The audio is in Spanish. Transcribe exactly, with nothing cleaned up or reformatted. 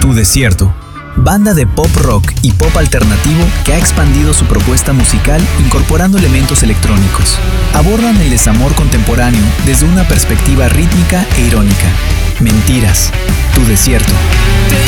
Tu Desierto, banda de pop rock y pop alternativo que ha expandido su propuesta musical incorporando elementos electrónicos. Abordan el desamor contemporáneo desde una perspectiva rítmica e irónica. Mentiras, Tu Desierto.